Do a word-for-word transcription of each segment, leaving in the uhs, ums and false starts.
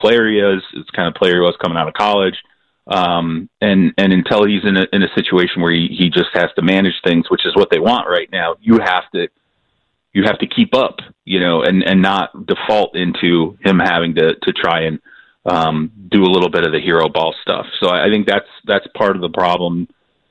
player he is. It's the kind of player he was coming out of college. Um, and, and until he's in a, in a situation where he, he just has to manage things, which is what they want right now, you have to, you have to keep up, you know, and, and not default into him having to, to try and, um, do a little bit of the hero ball stuff. So I, I think that's, that's part of the problem.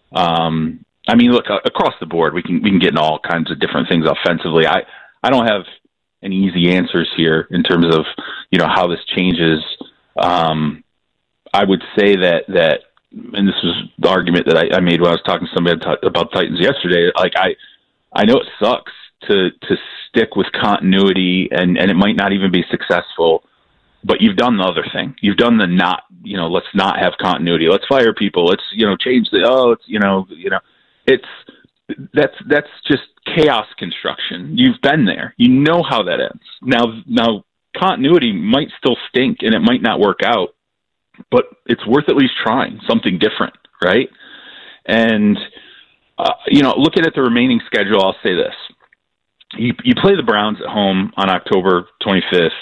Um, I mean, look, uh, across the board, we can, we can get in all kinds of different things offensively. I, I don't have any easy answers here in terms of, you know, how this changes. Um, I would say that, that, and this was the argument that I, I made when I was talking to somebody about Titans yesterday. Like, I, I know it sucks to, to stick with continuity, and, and it might not even be successful, but you've done the other thing. You've done the not, you know, let's not have continuity. Let's fire people. Let's, you know, change the, oh, it's, you know, you know, it's, that's, that's just chaos construction. You've been there. You know how that ends. Now, now continuity might still stink and it might not work out, but it's worth at least trying something different, right? And, uh, you know, looking at the remaining schedule, I'll say this. You, you play the Browns at home on October twenty-fifth.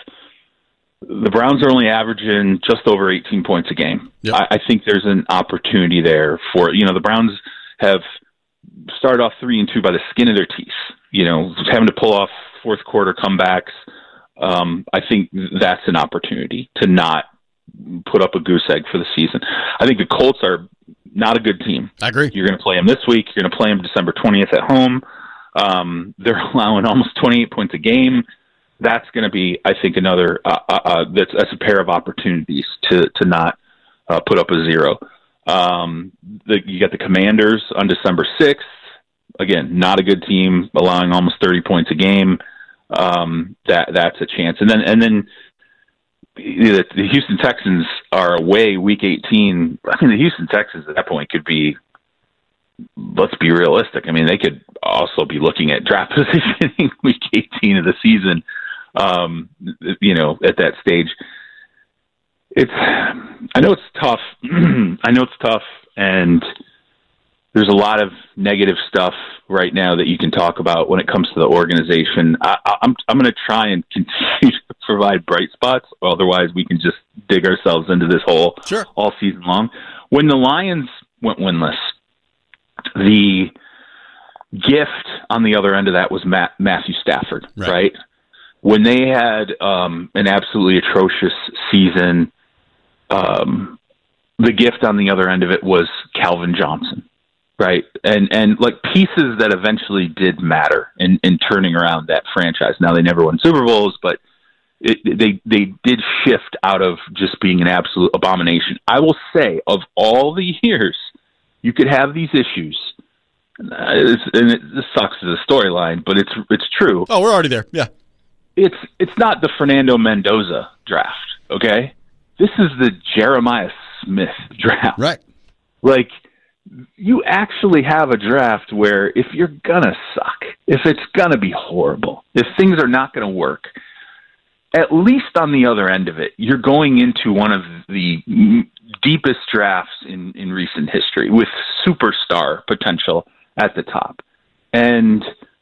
The Browns are only averaging just over eighteen points a game. Yep. I, I think there's an opportunity there for, you know, the Browns have started off three and two by the skin of their teeth, you know, having to pull off fourth quarter comebacks. Um, I think that's an opportunity to not put up a goose egg for the season. I think the Colts are not a good team. I agree. You're going to play them this week. You're going to play them December twentieth at home. Um, they're allowing almost twenty-eight points a game. That's going to be, I think, another, uh, uh, that's, that's a pair of opportunities to, to not uh, put up a zero. Um, the, you got the Commanders on December sixth. Again, not a good team, allowing almost thirty points a game. Um, that, that's a chance. And then, and then, The, the Houston Texans are away week eighteen. I mean, the Houston Texans at that point could be, let's be realistic. I mean, they could also be looking at draft positioning week eighteen of the season, um, you know, at that stage. It's, I know it's tough. I know it's tough. And there's a lot of negative stuff right now that you can talk about when it comes to the organization. I, I'm I'm going to try and continue to provide bright spots. Otherwise, we can just dig ourselves into this hole sure. all season long. When the Lions went winless, the gift on the other end of that was Matt, Matthew Stafford, right? right? When they had um, an absolutely atrocious season, um, the gift on the other end of it was Calvin Johnson. Right. And, and like pieces that eventually did matter in, in turning around that franchise. Now they never won Super Bowls, but it, they, they did shift out of just being an absolute abomination. I will say, of all the years you could have these issues, uh, it's, and it, this sucks as a storyline, but it's, it's true. Oh, we're already there. Yeah. It's, it's not the Fernando Mendoza draft. Okay. This is the Jeremiah Smith draft. Right. Like, you actually have a draft where if you're going to suck, if it's going to be horrible, if things are not going to work, at least on the other end of it, you're going into one of the deepest drafts in, in recent history with superstar potential at the top. And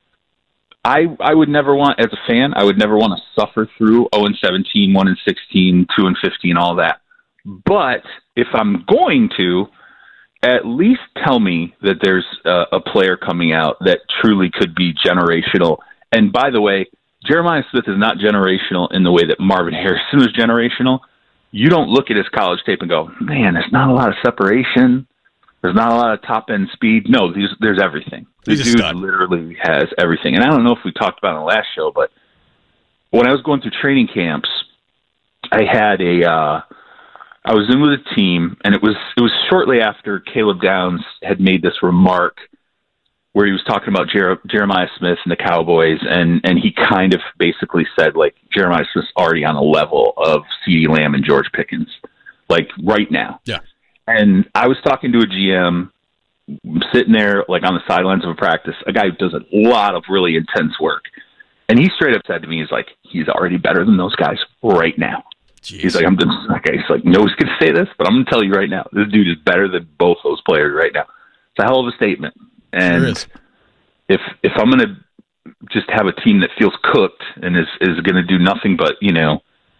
I I would never want, as a fan, I would never want to suffer through oh and seventeen, one and sixteen, two and fifteen, all that. But if I'm going to, at least tell me that there's a, a player coming out that truly could be generational. And by the way, Jeremiah Smith is not generational in the way that Marvin Harrison was generational. You don't look at his college tape and go, man, there's not a lot of separation. There's not a lot of top-end speed. No, there's, there's everything. The dude literally has everything. And I don't know if we talked about it on the last show, but when I was going through training camps, I had a uh, – I was in with a team, and it was it was shortly after Caleb Downs had made this remark where he was talking about Jer- Jeremiah Smith and the Cowboys, and, and he kind of basically said, like, Jeremiah Smith's already on a level of CeeDee Lamb and George Pickens, like, right now. Yeah. And I was talking to a G M sitting there, like, on the sidelines of a practice, a guy who does a lot of really intense work, and he straight up said to me, he's like, he's already better than those guys right now. Jeez. He's like, I'm just, okay. He's like, nobody's going to say this, but I'm going to tell you right now, this dude is better than both those players right now. It's a hell of a statement. And sure if if I'm going to just have a team that feels cooked and is, is going to do nothing but, you know,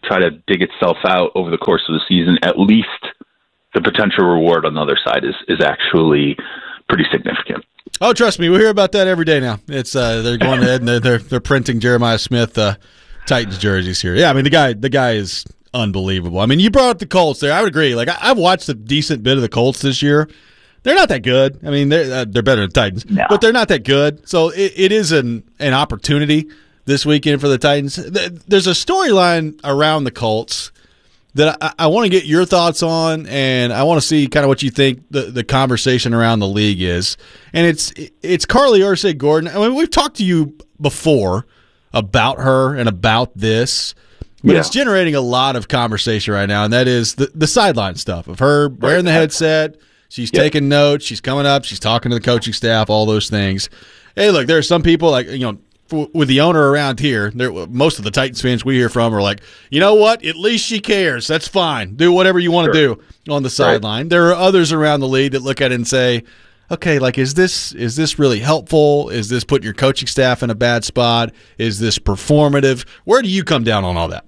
try to dig itself out over the course of the season, at least the potential reward on the other side is is actually pretty significant. Oh, trust me, we hear about that every day now. It's uh, they're going ahead and they're, they're they're printing Jeremiah Smith uh, Titans jerseys here. Yeah, I mean the guy the guy is unbelievable. I mean, you brought up the Colts there. I would agree. Like I, I've watched a decent bit of the Colts this year. They're not that good. I mean, they're uh, they're better than the Titans, no. but they're not that good. So it, it is an an opportunity this weekend for the Titans. There's a storyline around the Colts that I, I want to get your thoughts on, and I want to see kind of what you think the, the conversation around the league is. And it's it's Carly Ursay-Gordon. I mean, we've talked to you before about her and about this, but yeah. it's generating a lot of conversation right now, and that is the, the sideline stuff of her wearing the headset. She's yep. taking notes. She's coming up. She's talking to the coaching staff, all those things. Hey, look, there are some people, like, you know, for, with the owner around here, there, most of the Titans fans we hear from are like, you know what? At least she cares. That's fine. Do whatever you want to sure. do on the sideline. Right. There are others around the league that look at it and say, okay, like, is this is this really helpful? Is this putting your coaching staff in a bad spot? Is this performative? Where do you come down on all that?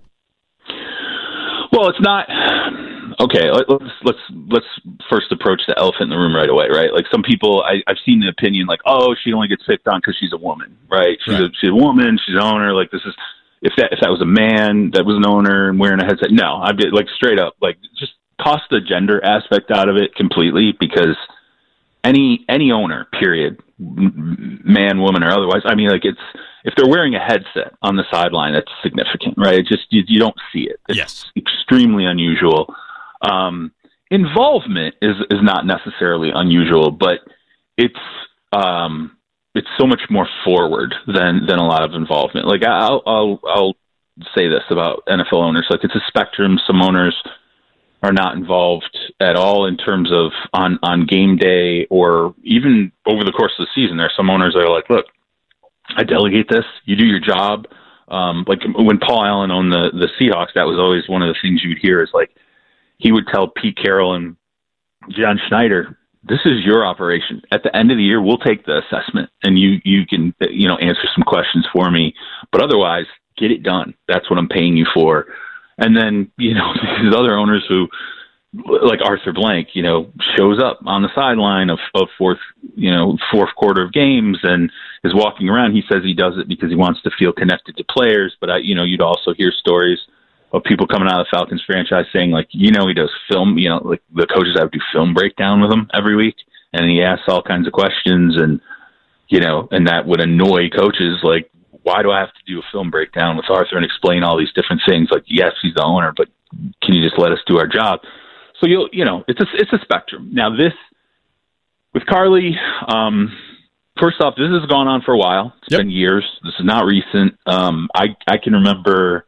Well, it's not. Okay, let's let's let's first approach the elephant in the room right away, right? Like some people, I, I've seen the opinion like, oh, she only gets picked on because she's a woman, right? She's right. a she's a woman, she's an owner. Like this is if that if that was a man that was an owner and wearing a headset, no, I'd be like straight up, like just toss the gender aspect out of it completely, because any any owner, period, man, woman, or otherwise, I mean, like it's if they're wearing a headset on the sideline, that's significant, right? It just you, you don't see it. It's yes. extremely unusual. Um, involvement is, is not necessarily unusual, but it's, um, it's so much more forward than, than a lot of involvement. Like I'll, I'll, I'll say this about N F L owners. Like it's a spectrum. Some owners are not involved at all in terms of on, on game day or even over the course of the season. There are some owners that are like, look, I delegate this, you do your job. Um, like when Paul Allen owned the, the Seahawks, that was always one of the things you'd hear is like, he would tell Pete Carroll and John Schneider, this is your operation. At the end of the year, we'll take the assessment and you, you can, you know, answer some questions for me, but otherwise get it done. That's what I'm paying you for. And then, you know, these other owners who like Arthur Blank, you know, shows up on the sideline of, of fourth, you know, fourth quarter of games and is walking around. He says he does it because he wants to feel connected to players. But I, you know, you'd also hear stories of people coming out of the Falcons franchise saying, like, you know, he does film, you know, like the coaches have to do film breakdown with him every week. And he asks all kinds of questions and, you know, and that would annoy coaches. Like, why do I have to do a film breakdown with Arthur and explain all these different things? Like, yes, he's the owner, but can you just let us do our job? So you'll, you know, it's a, it's a spectrum. Now this with Carly, um, first off, this has gone on for a while. It's yep. been years. This is not recent. Um, I, I can remember,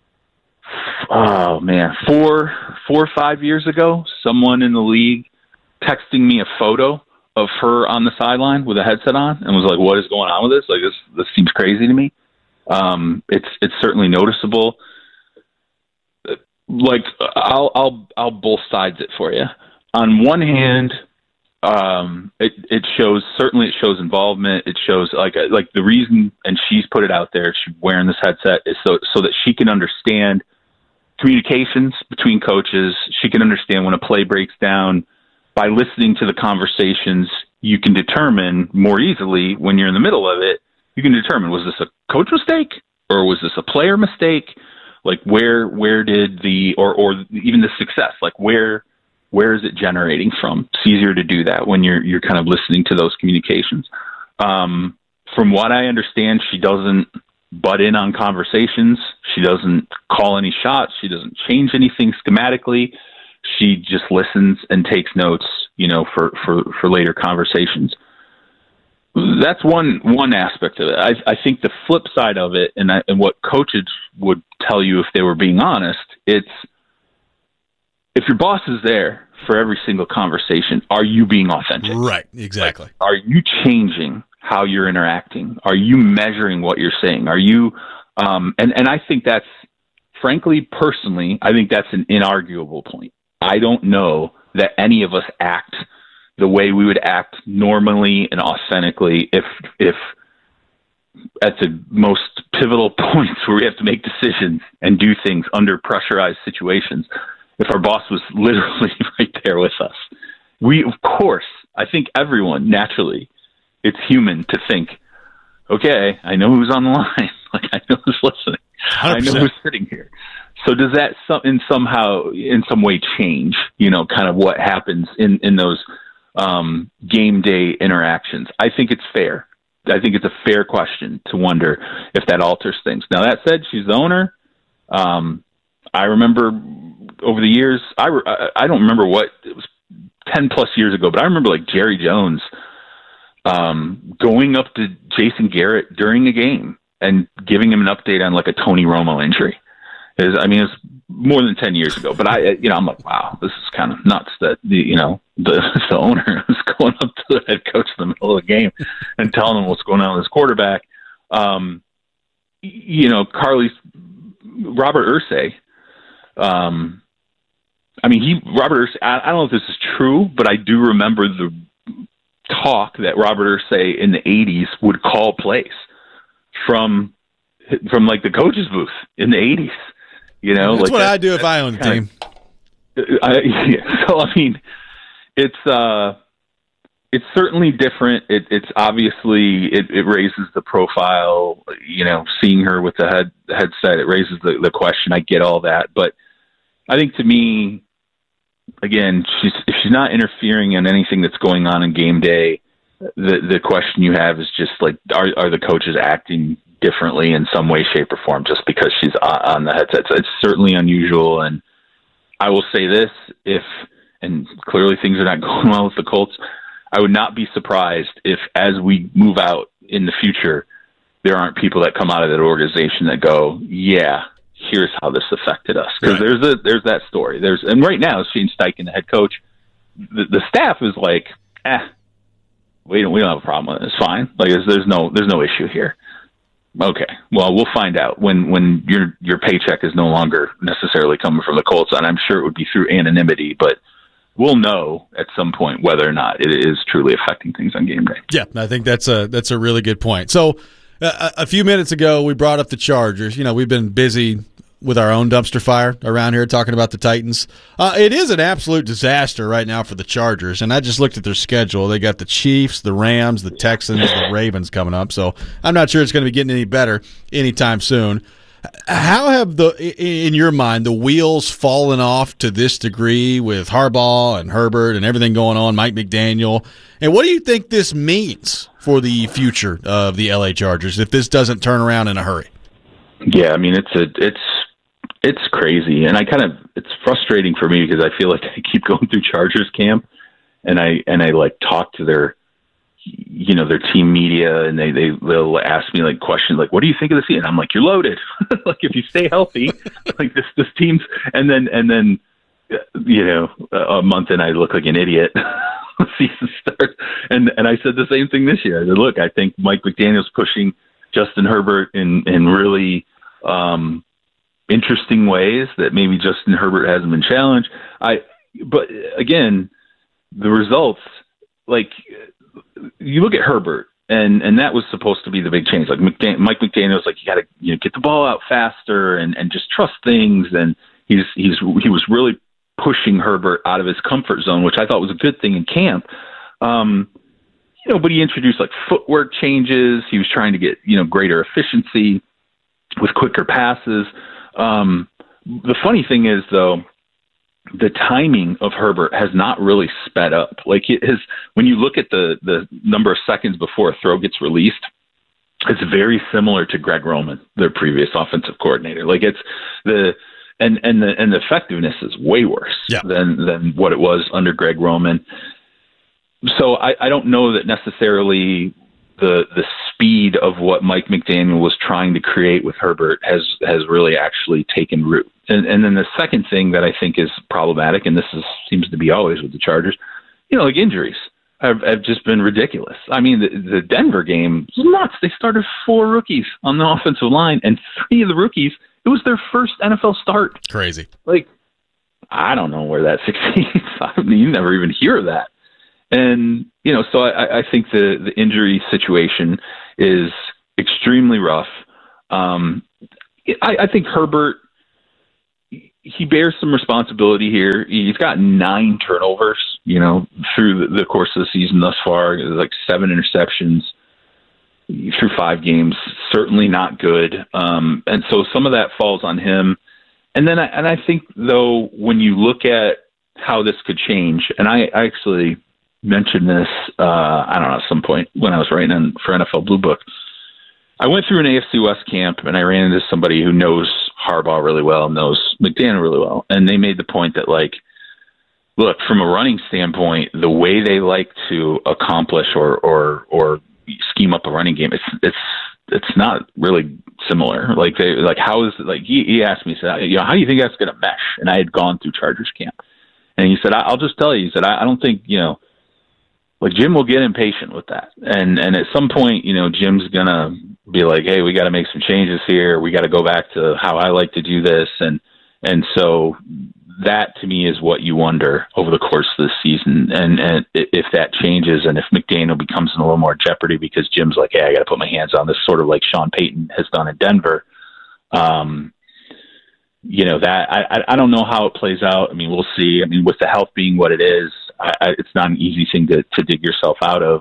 oh man, four, four or five years ago, someone in the league texting me a photo of her on the sideline with a headset on and was like, what is going on with this? Like this, this seems crazy to me. Um, it's, it's certainly noticeable. Like I'll, I'll, I'll both sides it for you. On one hand, um, it, it shows, certainly it shows involvement. It shows like, like the reason, and she's put it out there, she's wearing this headset is so, so that she can understand communications between coaches. She can understand when a play breaks down. By listening to the conversations, you can determine more easily when you're in the middle of it, you can determine, was this a coach mistake or was this a player mistake? Like where, where did the, or, or even the success, like where, where is it generating from? It's easier to do that when you're, you're kind of listening to those communications. Um, from what I understand, she doesn't butt in on conversations. She doesn't call any shots. She doesn't change anything schematically. She just listens and takes notes, you know, for, for, for later conversations. That's one, one aspect of it. I, I think the flip side of it, and, I, and what coaches would tell you if they were being honest, it's if your boss is there for every single conversation, are you being authentic? Right, exactly. Like, are you changing how you're interacting? Are you measuring what you're saying? Are you, um, and, and I think that's, frankly, personally, I think that's an inarguable point. I don't know that any of us act the way we would act normally and authentically if if at the most pivotal points where we have to make decisions and do things under pressurized situations, if our boss was literally right there with us. We, of course, I think everyone, naturally, it's human to think, okay, I know who's on the line. Like, I know who's listening. one hundred percent. I know who's sitting here. So does that some, in somehow, in some way change, you know, kind of what happens in, in those um, game day interactions? I think it's fair. I think it's a fair question to wonder if that alters things. Now, that said, she's the owner. Um, I remember over the years, I, I don't remember what, it was ten plus years ago, but I remember like Jerry Jones um, going up to Jason Garrett during a game and giving him an update on like a Tony Romo injury. Is I mean, it's more than ten years ago, but I, you know, I'm like, wow, this is kind of nuts that the, you know, the, the owner is going up to the head coach in the middle of the game and telling him what's going on with his quarterback. Um, you know, Carly's Robert Irsay. Um, I mean, he Robert Irsay. I, I don't know if this is true, but I do remember the talk that Robert Irsay in the eighties would call plays from from like the coach's booth in the eighties. You know, that's like what that, I do if I own the team. I, yeah, so I mean, it's uh, it's certainly different. It, it's obviously it, it raises the profile. You know, seeing her with the head the headset, it raises the, the question. I get all that, but I think to me, again, she's if she's not interfering in anything that's going on in game day, the the question you have is just like, are are the coaches acting differently in some way, shape, or form just because she's on the headset? So it's certainly unusual. And I will say this, if, and clearly things are not going well with the Colts, I would not be surprised if as we move out in the future, there aren't people that come out of that organization that go, yeah, here's how this affected us. Because right. there's a, there's that story. There's, and right now, Shane Steichen, the head coach, the, the staff is like, eh, we don't, we don't have a problem with it. It's fine. Like there's, there's no, there's no issue here. Okay. Well, we'll find out when, when your your paycheck is no longer necessarily coming from the Colts, and I'm sure it would be through anonymity, but we'll know at some point whether or not it is truly affecting things on game day. Yeah, I think that's a that's a really good point. So uh, a few minutes ago, we brought up the Chargers. You know, we've been busy with our own dumpster fire around here talking about the Titans. Uh, it is an absolute disaster right now for the Chargers, and I just looked at their schedule. They got the Chiefs, the Rams, the Texans, the Ravens coming up, so I'm not sure it's going to be getting any better anytime soon. How have, the in your mind, the wheels fallen off to this degree with Harbaugh and Herbert and everything going on, Mike McDaniel, and what do you think this means for the future of the L A Chargers if this doesn't turn around in a hurry? Yeah, I mean, it's a, it's, It's crazy, and I kind of it's frustrating for me because I feel like I keep going through Chargers camp, and I and I like talk to their, you know, their team media, and they they they'll ask me like questions like, "What do you think of the season?" I'm like, "You're loaded. Like if you stay healthy, like this this team's." And then and then, you know, a month in, I look like an idiot. The season starts, and and I said the same thing this year. I said, "Look, I think Mike McDaniel's pushing Justin Herbert in in really." Um, interesting ways that maybe Justin Herbert hasn't been challenged. I, but again, the results, like you look at Herbert and, and that was supposed to be the big change. Like McDan- Mike McDaniel's like, you got to you know, get the ball out faster and, and just trust things. And he's, he's, he was really pushing Herbert out of his comfort zone, which I thought was a good thing in camp. Um, you know, but he introduced like footwork changes. He was trying to get, you know, greater efficiency with quicker passes. Um, the funny thing is, though, the timing of Herbert has not really sped up. Like it has, when you look at the, the number of seconds before a throw gets released, it's very similar to Greg Roman, their previous offensive coordinator. Like it's the and and the and the effectiveness is way worse yeah. than than what it was under Greg Roman. So I, I don't know that necessarily the the speed of what Mike McDaniel was trying to create with Herbert has has really actually taken root. And, and then the second thing that I think is problematic, and this is, seems to be always with the Chargers, you know, like injuries have, have just been ridiculous. I mean, the, the Denver game was nuts. They started four rookies on the offensive line, and three of the rookies, it was their first N F L start. Crazy. Like, I don't know where that succeeds. I mean, you never even hear of that. And, you know, so I, I think the, the injury situation is extremely rough. Um, I, I think Herbert, he bears some responsibility here. He's got nine turnovers, you know, through the, the course of the season thus far, like seven interceptions through five games. Certainly not good. Um, and so some of that falls on him. And then I, and I think, though, when you look at how this could change, and I, I actually mentioned this, uh, I don't know, at some point when I was writing in for N F L Blue Book, I went through an A F C West camp, and I ran into somebody who knows Harbaugh really well, knows McDaniel really well, and they made the point that, like, look, from a running standpoint, the way they like to accomplish or or or scheme up a running game, it's it's it's not really similar. Like they like how is like he, he asked me, he said, you know, how do you think that's going to mesh? And I had gone through Chargers camp, and he said, I'll just tell you, he said, I, I don't think you know. Like Jim will get impatient with that, and and at some point, you know, Jim's gonna be like, "Hey, we got to make some changes here. We got to go back to how I like to do this," and and so that to me is what you wonder over the course of the season, and and if that changes, and if McDaniel becomes in a little more jeopardy because Jim's like, "Hey, I got to put my hands on this," sort of like Sean Payton has done in Denver. Um, you know that I I don't know how it plays out. I mean, we'll see. I mean, with the health being what it is. I, it's not an easy thing to, to dig yourself out of.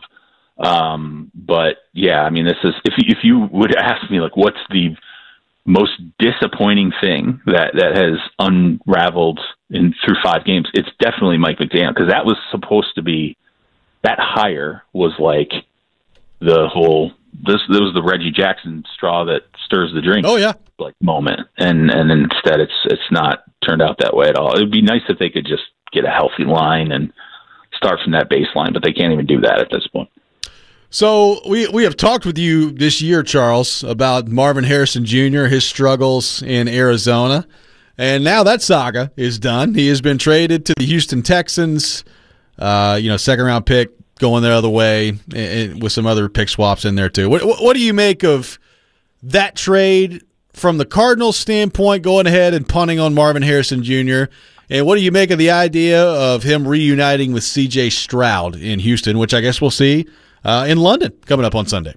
Um, but yeah, I mean, this is, if you, if you would ask me, like, what's the most disappointing thing that, that has unraveled in through five games, it's definitely Mike McDaniel. Cause that was supposed to be, that hire was like the whole, this, this was the Reggie Jackson straw that stirs the drink. Oh yeah. Like moment. And, and instead it's, it's not turned out that way at all. It'd be nice if they could just get a healthy line and start from that baseline, but they can't even do that at this point. So we we have talked with you this year, Charles, about Marvin Harrison Junior, his struggles in Arizona, and now that saga is done. He has been traded to the Houston Texans, uh, you know, second round pick going the other way, and, and with some other pick swaps in there too. What, what, what do you make of that trade from the Cardinals' standpoint, going ahead and punting on Marvin Harrison Junior? And what do you make of the idea of him reuniting with C J Stroud in Houston, which I guess we'll see uh, in London coming up on Sunday?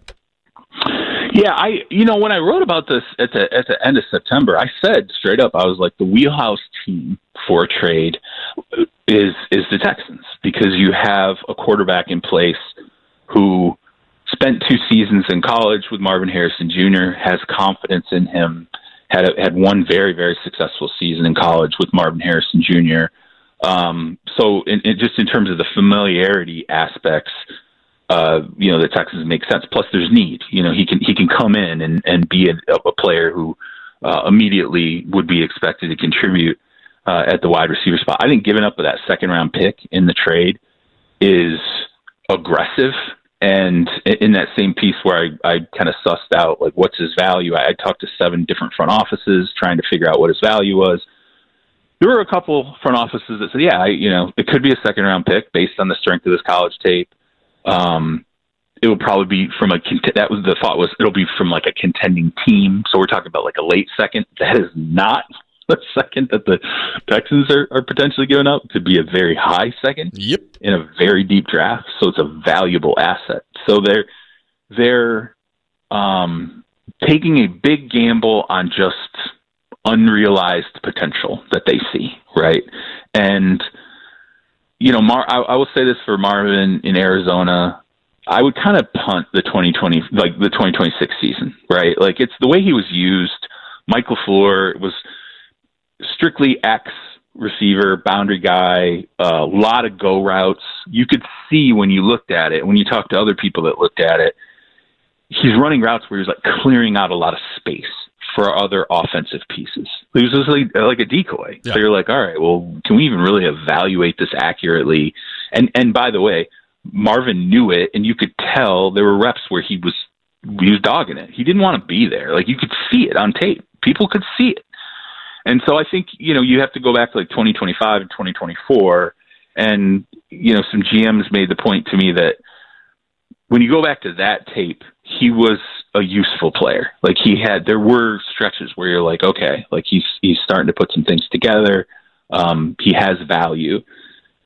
Yeah, I you know when I wrote about this at the at the end of September, I said straight up, I was like, the wheelhouse team for a trade is is the Texans, because you have a quarterback in place who spent two seasons in college with Marvin Harrison Junior, has confidence in him. Had a, had one very, very successful season in college with Marvin Harrison Junior Um, so in, in, just in terms of the familiarity aspects, uh, you know, the Texans make sense. Plus there's need, you know, he can, he can come in and, and be a, a player who uh, immediately would be expected to contribute uh, at the wide receiver spot. I think giving up that second round pick in the trade is aggressive. And in that same piece where I, I kind of sussed out, like, what's his value, I, I talked to seven different front offices trying to figure out what his value was. There were a couple front offices that said, yeah, I, you know, it could be a second round pick based on the strength of this college tape. Um, it will probably be from a, that was the thought was it'll be from like a contending team. So we're talking about like a late second. That is not the second that the Texans are, are potentially giving up. It could be a very high second. Yep. In a very deep draft. So it's a valuable asset. So they're, they're, um, taking a big gamble on just unrealized potential that they see. Right. And, you know, Mar- I, I will say this for Marvin in Arizona, I would kind of punt the twenty twenty, like the twenty twenty-six season, right? Like it's the way he was used. Mike LaFleur was strictly X receiver, boundary guy, a uh, lot of go routes. You could see when you looked at it, when you talked to other people that looked at it, he's running routes where he's like clearing out a lot of space for other offensive pieces. It was just like, like a decoy. Yeah. So you're like, all right, well, can we even really evaluate this accurately? And and by the way, Marvin knew it, and you could tell there were reps where he was he was dogging it. He didn't want to be there. Like you could see it on tape. People could see it. And so I think, you know, you have to go back to like twenty twenty-five and twenty twenty-four. And, you know, some G Ms made the point to me that when you go back to that tape, he was a useful player. Like he had, there were stretches where you're like, okay, like he's, he's starting to put some things together. Um, he has value.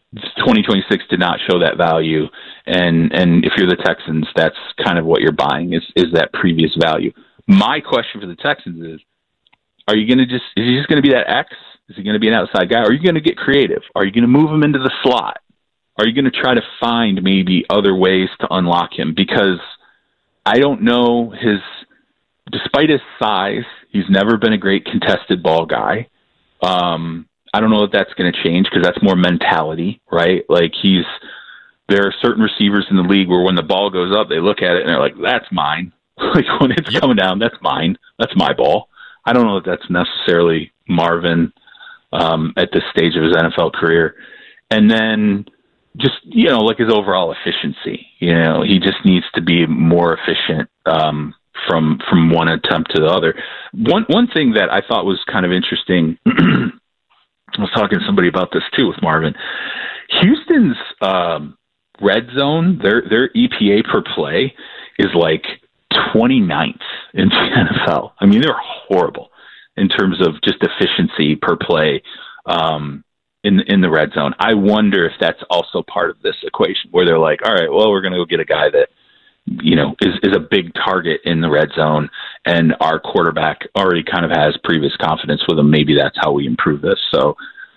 twenty twenty-six did not show that value, and and if you're the Texans, that's kind of what you're buying is is that previous value. My question for the Texans is: Are you going to just is he just going to be that X? Is he going to be an outside guy? Or are you going to get creative? Are you going to move him into the slot? Are you going to try to find maybe other ways to unlock him? Because I don't know his. Despite his size, he's never been a great contested ball guy. Um, I don't know if that's going to change because that's more mentality, right? Like he's, there are certain receivers in the league where when the ball goes up, they look at it and they're like, that's mine. Like when it's yep. coming down, that's mine. That's my ball. I don't know if that's necessarily Marvin um, at this stage of his N F L career. And then just, you know, like his overall efficiency, you know, he just needs to be more efficient um, from from one attempt to the other. One one thing that I thought was kind of interesting, I was talking to somebody about this too with Marvin. Houston's um, red zone, their their E P A per play is like twenty-ninth in the N F L. I mean, they're horrible in terms of just efficiency per play um, in in the red zone. I wonder if that's also part of this equation where they're like, all right, well, we're going to go get a guy that, you know, is, is a big target in the red zone, and our quarterback already kind of has previous confidence with him. Maybe that's how we improve this. So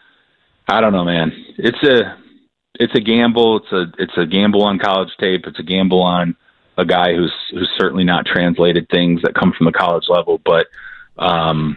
I don't know, man. It's a, it's a gamble. It's a, it's a gamble on college tape. It's a gamble on a guy who's, who's certainly not translated things that come from the college level. But, um,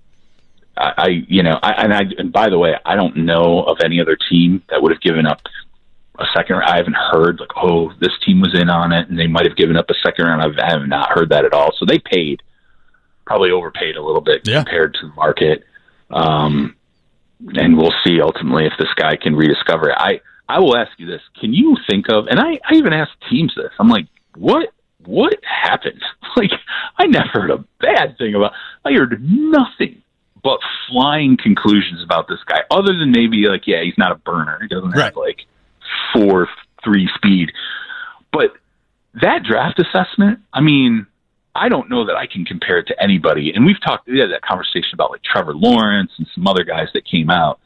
I, I you know, I, and I, and by the way, I don't know of any other team that would have given up a second. I haven't heard like, oh, this team was in on it and they might have given up a second round. I've, I have not heard that at all. So they paid, probably overpaid a little bit yeah. compared to the market. Um, and we'll see ultimately if this guy can rediscover it. I, I will ask you this. Can you think of, and I, I even asked teams this, I'm like, what, what happened? Like, I never heard a bad thing about, I heard nothing but flying conclusions about this guy other than maybe like, yeah, he's not a burner. He doesn't right. have like four, three speed. But that draft assessment, I mean, I don't know that I can compare it to anybody. And we've talked, we had that conversation about like Trevor Lawrence and some other guys that came out.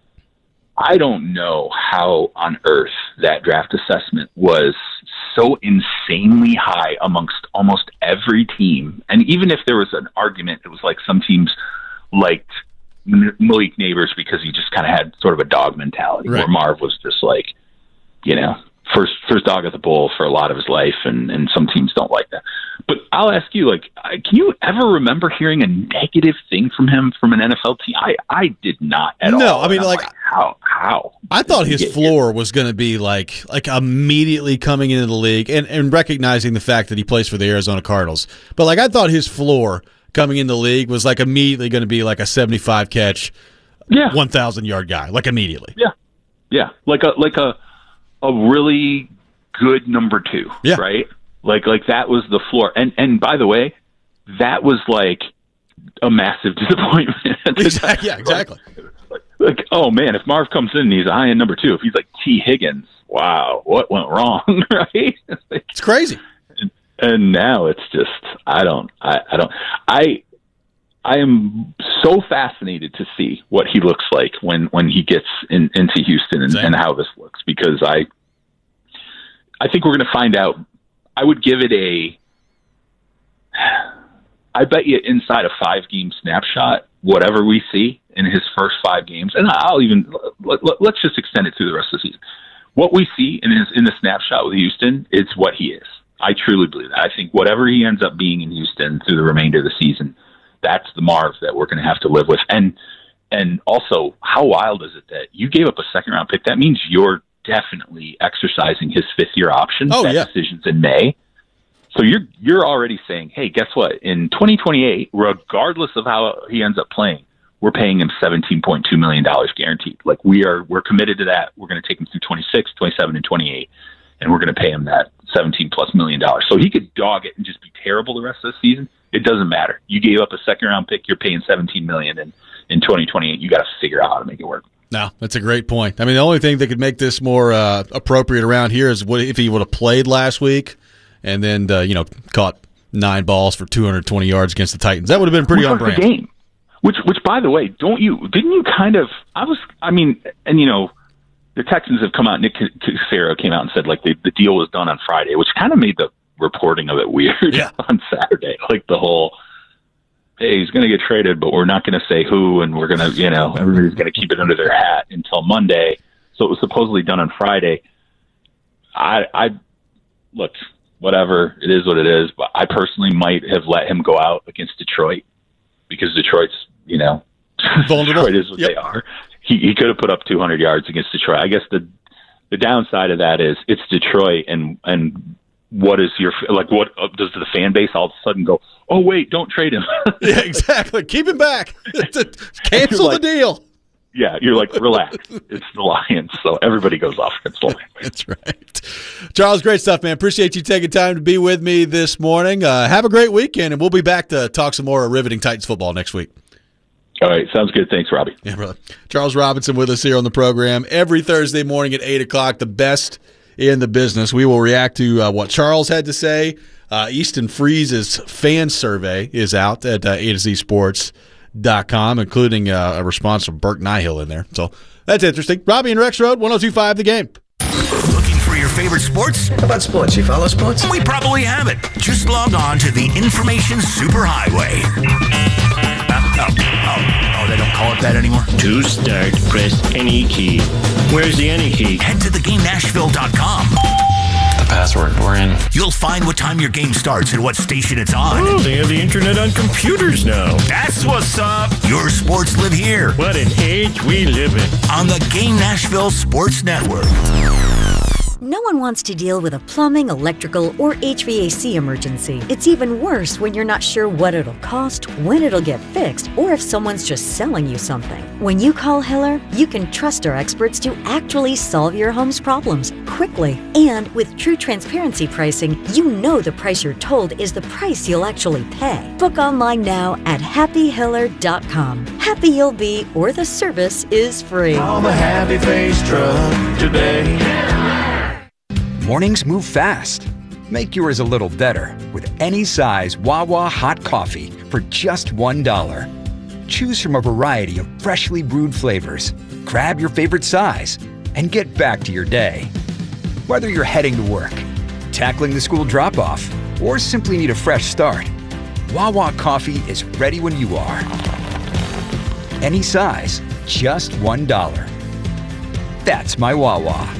I don't know how on earth that draft assessment was so insanely high amongst almost every team. And even if there was an argument, it was like some teams liked Malik Neighbors because he just kind of had sort of a dog mentality, right. where Marv was just like, you know, first first dog at the bowl for a lot of his life, and, and some teams don't like that. But I'll ask you, like, can you ever remember hearing a negative thing from him from an N F L team? I, I did not at no, all. No, I mean, like, like, how? How? I thought his floor here? was going to be like like immediately coming into the league and, and recognizing the fact that he plays for the Arizona Cardinals. But, like, I thought his floor coming in the league was, like, immediately going to be like a seventy-five catch, yeah. one thousand yard guy, like, immediately. Yeah. Yeah. Like a, like a, a really good number two, yeah. right? Like, like that was the floor. And, and by the way, that was like a massive disappointment. Exactly. Yeah, exactly. Like, like, like, oh man, if Marv comes in and he's a high end number two, if he's like T Higgins, wow, what went wrong? Right? It's crazy. And, and now it's just, I don't, I, I don't, I, I am so fascinated to see what he looks like when, when he gets in, into Houston and, and how this looks, because I, I think we're going to find out. I would give it a, I bet you inside a five game snapshot, whatever we see in his first five games, and I'll even, let, let, let's just extend it through the rest of the season. What we see in his, in the snapshot with Houston, it's what he is. I truly believe that. I think whatever he ends up being in Houston through the remainder of the season, that's the Marv that we're going to have to live with. And, and also, how wild is it that you gave up a second round pick? That means you're definitely exercising his fifth year option. Oh, that yeah. decision's in May. So you're, you're already saying, hey, guess what? In twenty twenty-eight, regardless of how he ends up playing, we're paying him seventeen point two million dollars guaranteed. Like we are, we're committed to that. We're going to take him through twenty-six, twenty-seven, and twenty-eight. And we're going to pay him that seventeen plus million dollars. So he could dog it and just be terrible the rest of the season. It doesn't matter. You gave up a second round pick. You're paying seventeen million dollars, and in twenty twenty-eight, you got to figure out how to make it work. No, that's a great point. I mean, the only thing that could make this more uh, appropriate around here is what if he would have played last week and then, uh, you know, caught nine balls for two hundred twenty yards against the Titans. That would have been pretty on brand. Game. Which, which, by the way, don't you, didn't you kind of, I was, I mean, and you know, the Texans have come out. Nick Caserio came out and said like the, the deal was done on Friday, which kind of made the reporting of it weird yeah. on Saturday. Like the whole, hey, he's going to get traded, but we're not going to say who, and we're going to, you know, everybody's going to keep it under their hat until Monday. So it was supposedly done on Friday. I, I look, whatever, it is what it is, but I personally might have let him go out against Detroit because Detroit's, you know, Detroit is what yep. they are. He, he could have put up two hundred yards against Detroit. I guess the the downside of that is it's Detroit, and and what is your like? What does the fan base all of a sudden go? Oh wait, don't trade him. Yeah, exactly. Keep him back. Cancel like, the deal. Yeah, you're like, relax. It's the Lions, so everybody goes off against the Lions. That's right. Charles, great stuff, man. Appreciate you taking time to be with me this morning. Uh, have a great weekend, and we'll be back to talk some more riveting Titans football next week. All right, sounds good. Thanks, Robbie. Yeah, brother. Charles Robinson with us here on the program every Thursday morning at eight o'clock, the best in the business. We will react to uh, what Charles had to say. Uh, Easton Freeze's fan survey is out at uh, A to Z Sports. Dot com, including uh, a response from Burke Nihill in there. So that's interesting. Robbie and Rex Road, one oh two point five The Game. Looking for your favorite sports? How about sports? You follow sports? We probably have it. Just log on to the Information Superhighway. Uh, oh, oh, oh, they don't call it that anymore? To start, press any key. Where's the any key? Head to the game nashville dot com. Password. We're in. You'll find what time your game starts and what station it's on. Oh, they have the internet on computers now. That's what's up. Your sports live here. What an age we live in. On the Game Nashville Sports Network. No one wants to deal with a plumbing, electrical, or H V A C emergency. It's even worse when you're not sure what it'll cost, when it'll get fixed, or if someone's just selling you something. When you call Hiller, you can trust our experts to actually solve your home's problems quickly. And with true transparency pricing, you know the price you're told is the price you'll actually pay. Book online now at happy hiller dot com. Happy you'll be, or the service is free. Call the Happy Face Truck today. Mornings move fast. Make yours a little better with any size Wawa hot coffee for just one dollar. Choose from a variety of freshly brewed flavors. Grab your favorite size and get back to your day. Whether you're heading to work, tackling the school drop-off, or simply need a fresh start, Wawa coffee is ready when you are. Any size, just one dollar. That's my Wawa.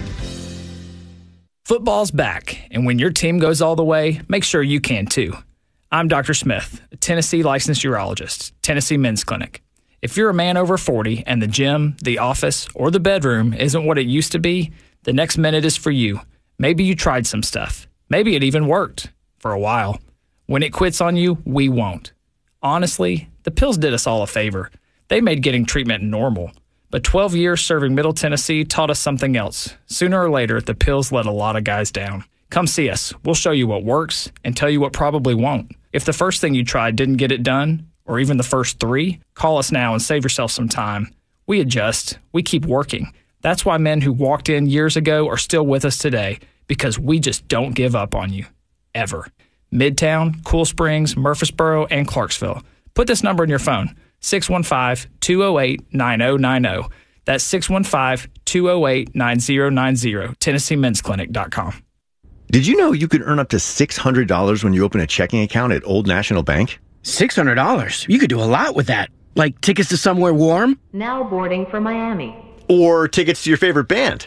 Football's back, and when your team goes all the way, make sure you can too. I'm Doctor Smith, a Tennessee licensed urologist, Tennessee Men's Clinic. If you're a man over forty and the gym, the office, or the bedroom isn't what it used to be, the next minute is for you. Maybe you tried some stuff. Maybe it even worked for a while. When it quits on you, we won't. Honestly, the pills did us all a favor. They made getting treatment normal. But twelve years serving Middle Tennessee taught us something else. Sooner or later, the pills let a lot of guys down. Come see us. We'll show you what works and tell you what probably won't. If the first thing you tried didn't get it done, or even the first three, call us now and save yourself some time. We adjust. We keep working. That's why men who walked in years ago are still with us today, because we just don't give up on you. Ever. Midtown, Cool Springs, Murfreesboro, and Clarksville. Put this number in your phone. six one five, two oh eight, nine oh nine oh. That's six one five, two oh eight, nine oh nine oh, Tennessee Men's Clinic dot com. Did you know you could earn up to six hundred dollars when you open a checking account at Old National Bank? six hundred dollars? You could do a lot with that. Like tickets to somewhere warm? Now boarding for Miami. Or tickets to your favorite band.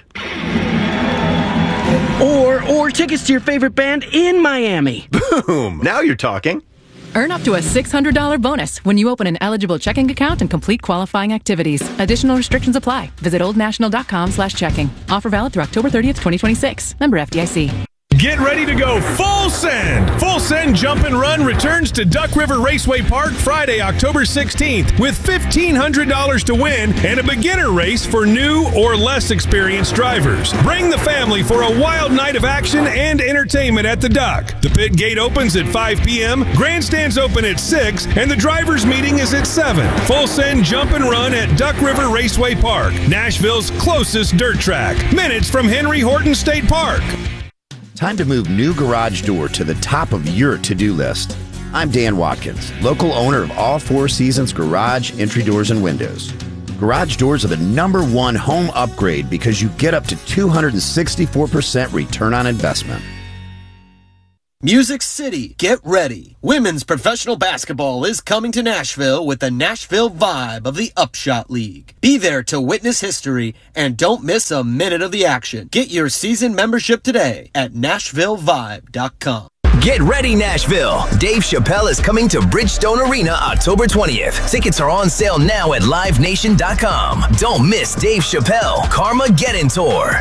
Or, or tickets to your favorite band in Miami. Boom! Now you're talking. Earn up to a six hundred dollars bonus when you open an eligible checking account and complete qualifying activities. Additional restrictions apply. Visit oldnational.com slash checking. Offer valid through October thirtieth, twenty twenty-six. Member F D I C. Get ready to go full send. Full Send Jump and Run returns to Duck River Raceway Park Friday, October sixteenth with fifteen hundred dollars to win and a beginner race for new or less experienced drivers. Bring the family for a wild night of action and entertainment at the Duck. The pit gate opens at five p.m., grandstands open at six, and the drivers' meeting is at seven. Full Send Jump and Run at Duck River Raceway Park, Nashville's closest dirt track. Minutes from Henry Horton State Park. Time to move new garage door to the top of your to-do list. I'm Dan Watkins, local owner of All Four Seasons Garage, Entry Doors, and Windows. Garage doors are the number one home upgrade because you get up to two hundred sixty-four percent return on investment. Music City, get ready. Women's professional basketball is coming to Nashville with the Nashville Vibe of the Upshot League. Be there to witness history and don't miss a minute of the action. Get your season membership today at nashville vibe dot com. Get ready, Nashville. Dave Chappelle is coming to Bridgestone Arena October twentieth. Tickets are on sale now at live nation dot com. Don't miss Dave Chappelle Carmageddon Tour.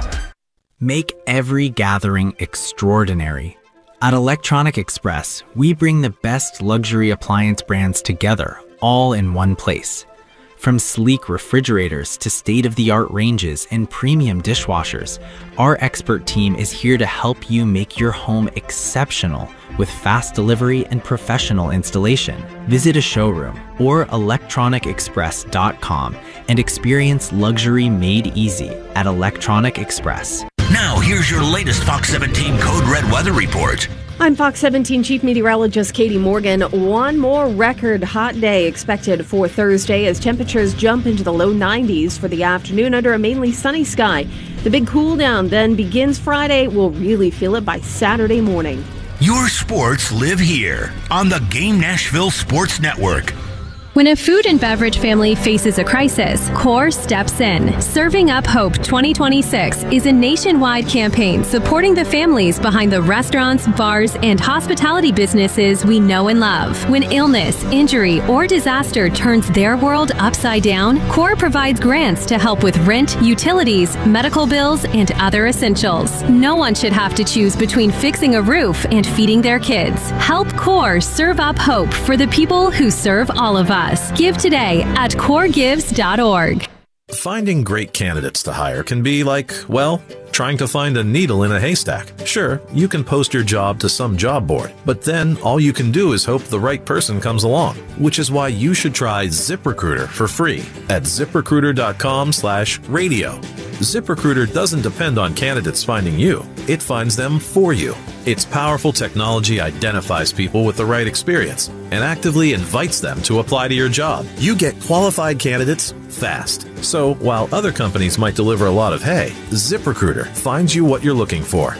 Make every gathering extraordinary. At Electronic Express, we bring the best luxury appliance brands together, all in one place. From sleek refrigerators to state-of-the-art ranges and premium dishwashers, our expert team is here to help you make your home exceptional with fast delivery and professional installation. Visit a showroom or electronic express dot com and experience luxury made easy at Electronic Express. Now, here's your latest Fox seventeen Code Red weather report. I'm Fox seventeen Chief Meteorologist Katie Morgan. One more record hot day expected for Thursday as temperatures jump into the low nineties for the afternoon under a mainly sunny sky. The big cool down then begins Friday. We'll really feel it by Saturday morning. Your sports live here on the Game Nashville Sports Network. When a food and beverage family faces a crisis, CORE steps in. Serving Up Hope twenty twenty-six is a nationwide campaign supporting the families behind the restaurants, bars, and hospitality businesses we know and love. When illness, injury, or disaster turns their world upside down, CORE provides grants to help with rent, utilities, medical bills, and other essentials. No one should have to choose between fixing a roof and feeding their kids. Help CORE serve up hope for the people who serve all of us. Give today at core gives dot org. Finding great candidates to hire can be like, well, trying to find a needle in a haystack. Sure, you can post your job to some job board, but then all you can do is hope the right person comes along, which is why you should try ZipRecruiter for free at zip recruiter dot com slash radio. ZipRecruiter doesn't depend on candidates finding you. It finds them for you. Its powerful technology identifies people with the right experience and actively invites them to apply to your job. You get qualified candidates fast. So while other companies might deliver a lot of hay, ZipRecruiter finds you what you're looking for.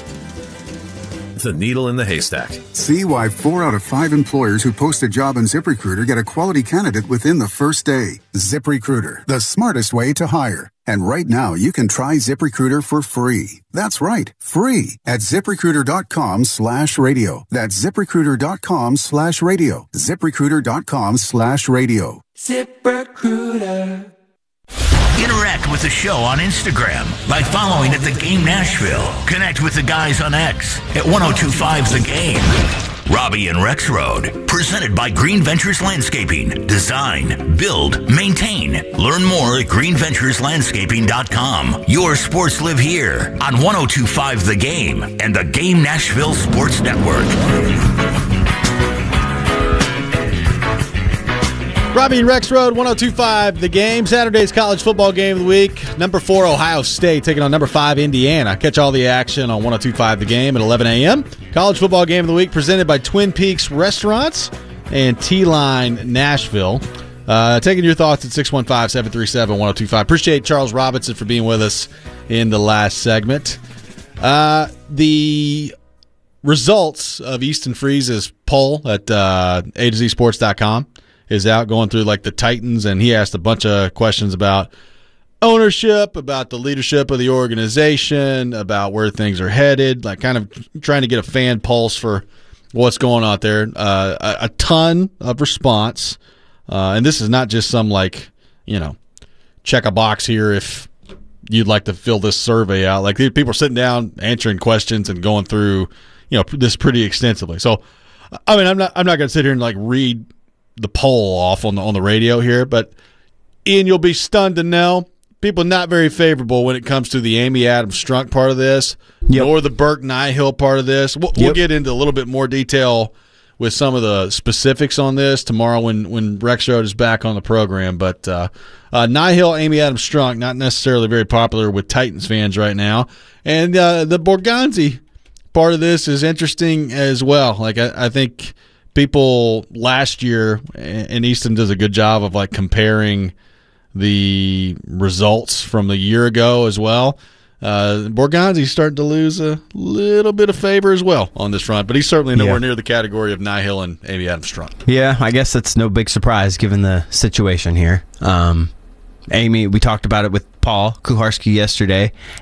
The needle in the haystack. See why four out of five employers who post a job on ZipRecruiter get a quality candidate within the first day. ZipRecruiter, the smartest way to hire. And right now, you can try ZipRecruiter for free. That's right, free at zip recruiter dot com slash radio. That's zip recruiter dot com slash radio. zip recruiter dot com slash radio. ZipRecruiter. Interact with the show on Instagram by following at The Game Nashville. Connect with the guys on X at ten twenty-five The Game. Robbie and Rex Road, presented by Green Ventures Landscaping. Design, build, maintain. Learn more at green ventures landscaping dot com. Your sports live here on ten twenty-five The Game and the Game Nashville Sports Network. Robbie and Rex Road, ten twenty-five The Game. Saturday's college football game of the week. Number four, Ohio State, taking on number five, Indiana. Catch all the action on ten twenty-five The Game at eleven a.m. College football game of the week presented by Twin Peaks Restaurants and T-Line Nashville. Uh, taking your thoughts at six one five, seven three seven, ten twenty-five. Appreciate Charles Robinson for being with us in the last segment. Uh, the results of Easton Freeze's poll at uh, A to Z sports dot com is out, going through like the Titans, and he asked a bunch of questions about ownership, about the leadership of the organization, about where things are headed, like kind of trying to get a fan pulse for what's going on there. Uh, a, a ton of response, uh, and this is not just some like, you know, check a box here if you'd like to fill this survey out. Like people are sitting down, answering questions, and going through, you know, this pretty extensively. So, I mean, I'm not I'm not going to sit here and like read the poll off on the on the radio here, but Ian, you'll be stunned to know people not very favorable when it comes to the Amy Adams Strunk part of this, yep. Or the Burke Nihill part of this. We'll, yep. we'll get into a little bit more detail with some of the specifics on this tomorrow when when Rex Road is back on the program. But uh, uh, Nihill, Amy Adams Strunk, not necessarily very popular with Titans fans right now, and uh, the Borgonzi part of this is interesting as well. Like I, I think. People last year, and Easton does a good job of like comparing the results from a year ago as well. Uh, Borgonzi's starting to lose a little bit of favor as well on this front, but he's certainly nowhere yeah. near the category of Nihil and Amy Adams-Strunk. Yeah, I guess that's no big surprise given the situation here. Um, Amy, we talked about it with Paul Kuharski yesterday.